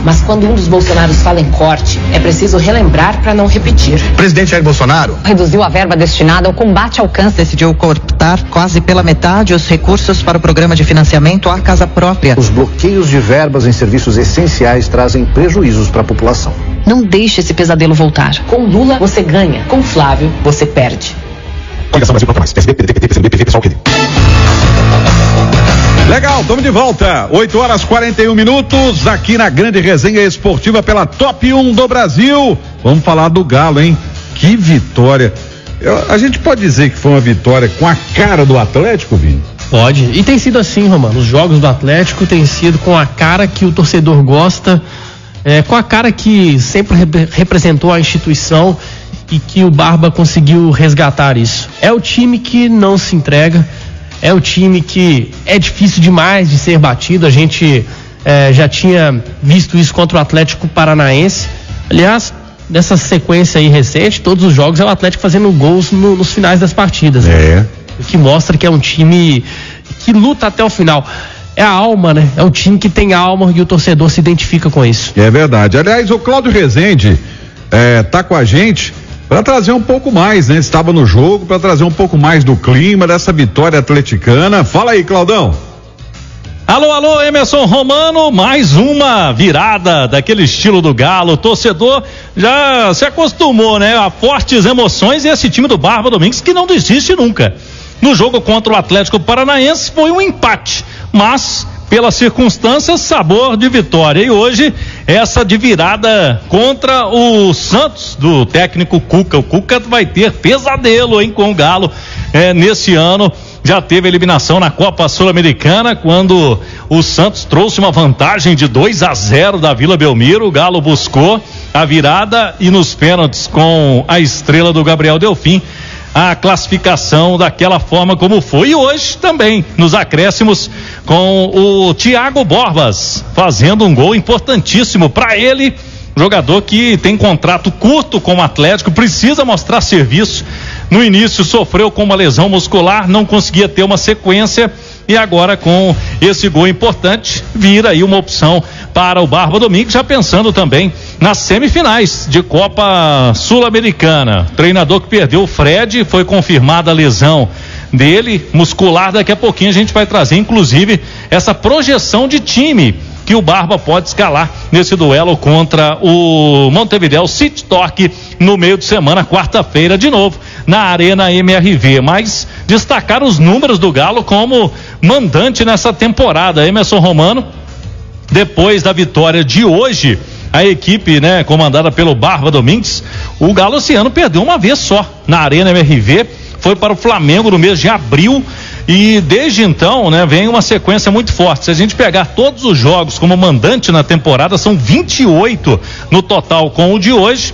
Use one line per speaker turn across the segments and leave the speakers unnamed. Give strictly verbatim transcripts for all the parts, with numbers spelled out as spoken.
Mas quando um dos Bolsonaros fala em corte, é preciso relembrar para não repetir.
Presidente Jair Bolsonaro
reduziu a verba destinada ao combate ao câncer.
Decidiu cortar quase pela metade os recursos para o programa de financiamento à casa própria.
Os bloqueios de verbas em serviços essenciais trazem prejuízos para a população.
Não deixe esse pesadelo voltar.
Com Lula, você ganha. Com Flávio, você perde.
Coligação Brasil Contra Mais. P S B, P D T, P C B, P V, pessoal, P D.
Legal, estamos de volta. oito horas e quarenta e um minutos aqui na grande resenha esportiva pela Top um do Brasil. Vamos falar do Galo, hein? Que vitória. Eu, a gente pode dizer que foi uma vitória com a cara do Atlético, Vini?
Pode. E tem sido assim, Romano. Os jogos do Atlético têm sido com a cara que o torcedor gosta, é, com a cara que sempre rep- representou a instituição e que o Barba conseguiu resgatar isso. É o time que não se entrega. É o time que é difícil demais de ser batido. A gente é, já tinha visto isso contra o Atlético Paranaense. Aliás, nessa sequência aí recente, todos os jogos é o Atlético fazendo gols no, nos finais das partidas. Né?
É.
O que mostra que é um time que luta até o final. É a alma, né? É um time que tem alma e o torcedor se identifica com isso.
É verdade. Aliás, o Cláudio Rezende é, tá com a gente para trazer um pouco mais, né? Estava no jogo para trazer um pouco mais do clima dessa vitória atleticana. Fala aí, Claudão.
Alô, alô, Emerson Romano, mais uma virada daquele estilo do Galo. O torcedor já se acostumou, né? A fortes emoções e esse time do Barba Domingues que não desiste nunca. No jogo contra o Atlético Paranaense foi um empate, mas pelas circunstâncias, sabor de vitória. E hoje, essa de virada contra o Santos, do técnico Cuca. O Cuca vai ter pesadelo, hein, com o Galo é, nesse ano. Já teve eliminação na Copa Sul-Americana, quando o Santos trouxe uma vantagem de dois a zero da Vila Belmiro. O Galo buscou a virada e nos pênaltis, com a estrela do Gabriel Delfim, a classificação daquela forma como foi. E hoje também, nos acréscimos, com o Thiago Borbas fazendo um gol importantíssimo para ele, jogador que tem contrato curto com o Atlético, precisa mostrar serviço. No início sofreu com uma lesão muscular, não conseguia ter uma sequência, e agora com esse gol importante vira aí uma opção para o Barba Domingues, já pensando também nas semifinais de Copa Sul-Americana. Treinador que perdeu o Fred, foi confirmada a lesão dele, muscular. Daqui a pouquinho a gente vai trazer inclusive essa projeção de time que o Barba pode escalar nesse duelo contra o Montevideo City Torque no meio de semana, quarta-feira, de novo, na Arena M R V. Mas destacar os números do Galo como mandante nessa temporada. Emerson Romano, depois da vitória de hoje, a equipe, né, comandada pelo Barba Domingues, o Galo esse ano perdeu uma vez só na Arena M R V, foi para o Flamengo no mês de abril. E desde então, né, vem uma sequência muito forte. Se a gente pegar todos os jogos como mandante na temporada, são vinte e oito no total, com o de hoje,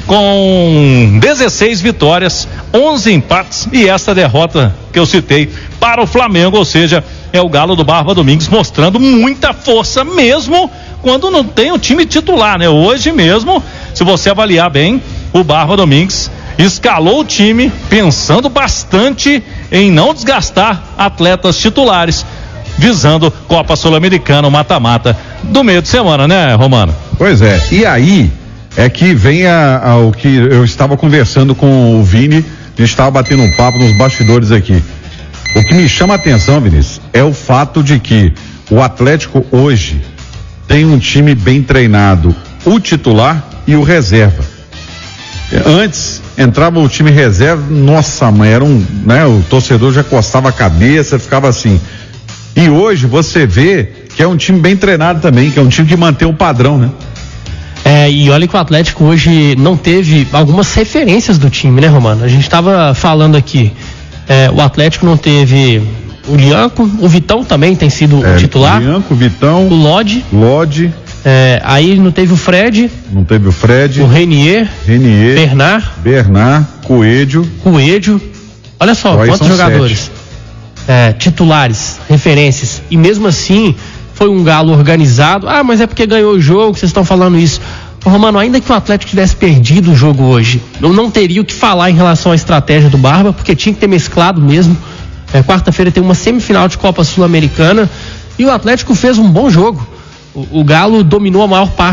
com dezesseis vitórias, onze empates e esta derrota que eu citei para o Flamengo. Ou seja, é o Galo do Barba Domingues mostrando muita força mesmo quando não tem o time titular, né? Hoje mesmo, se você avaliar bem, o Barba Domingues escalou o time pensando bastante em não desgastar atletas titulares, visando Copa Sul-Americana, o mata-mata do meio de semana, né, Romano?
Pois é, e aí é que vem a, a, o que eu estava conversando com o Vini, a gente estava batendo um papo nos bastidores aqui. O que me chama a atenção, Vinícius, é o fato de que o Atlético hoje tem um time bem treinado, o titular e o reserva. Antes entrava o time reserva, nossa mãe, era um, né, o torcedor já coçava a cabeça, ficava assim. E hoje você vê que é um time bem treinado também, que é um time que mantém o padrão, né?
É, e olha que o Atlético hoje não teve algumas referências do time, né, Romano? A gente estava falando aqui, é, o Atlético não teve o Lianco, o Vitão também tem sido é, o titular.
O Lianco, o Vitão,
o Lodi.
Lodi.
É, aí não teve o Fred.
Não teve o Fred.
O Renier.
Renier.
Bernard.
Bernard. Coelho.
Coelho. Olha só,
Aí
quantos jogadores é, titulares, referências. E mesmo assim, foi um Galo organizado. Ah, mas é porque ganhou o jogo, vocês estão falando isso. Romano, ainda que o Atlético tivesse perdido o jogo hoje, eu não teria o que falar em relação à estratégia do Barba, porque tinha que ter mesclado mesmo. É, quarta-feira tem uma semifinal de Copa Sul-Americana e o Atlético fez um bom jogo. O, o Galo dominou a maior parte